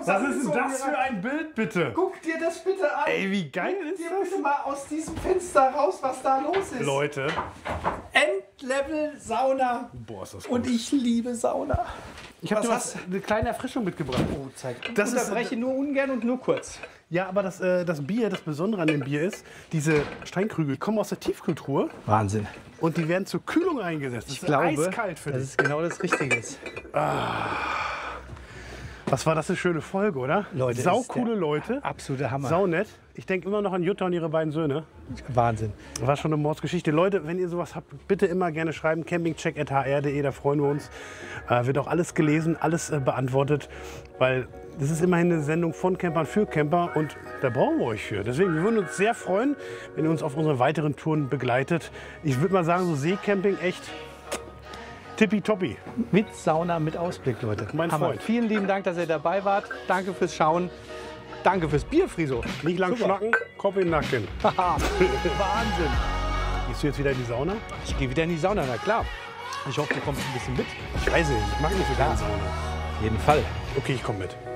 kurz Was ist denn angezogen das hier für ein Bild, bitte? Guck dir das bitte an. Ey, wie geil Guck ist dir das? bitte mal aus diesem Fenster raus, was da los ist. Leute. Endlevel Sauna. Boah, ist das Und gut. ich liebe Sauna. Ich habe dir was eine kleine Erfrischung mitgebracht. Oh, zeig. Das Ich ist- unterbreche nur ungern und nur kurz. Ja, aber das Bier, das Besondere an dem Bier ist, diese Steinkrügel kommen aus der Tiefkühltruhe Wahnsinn. und die werden zur Kühlung eingesetzt. Das Ich ist glaube, eiskalt für dass dich. es genau das Richtige ist. Was war das eine schöne Folge, oder? Leute, das saucoole ist der Leute. Absoluter Hammer. Saunett. Ich denke immer noch an Jutta und ihre beiden Söhne. Wahnsinn. War schon eine Mordsgeschichte. Leute, wenn ihr sowas habt, bitte immer gerne schreiben. campingcheck@hr.de, da freuen wir uns. Wird auch alles gelesen, alles beantwortet. Weil das ist immerhin eine Sendung von Campern für Camper und da brauchen wir euch für. Deswegen, wir würden uns sehr freuen, wenn ihr uns auf unseren weiteren Touren begleitet. Ich würde mal sagen, so Seecamping echt tippitoppi. Mit Sauna, mit Ausblick, Leute. Mein Hammer. Freund. Vielen lieben Dank, dass ihr dabei wart. Danke fürs Schauen. Danke fürs Bier, Friso. Nicht lang Super. schnacken, Kopf in den Nacken. Wahnsinn. Gehst du jetzt wieder in die Sauna? Ich gehe wieder in die Sauna, na klar. Ich hoffe, du kommst ein bisschen mit. Ich weiß nicht, ich mag nicht so gerne Sauna. Auf jeden Fall. Okay, ich komme mit.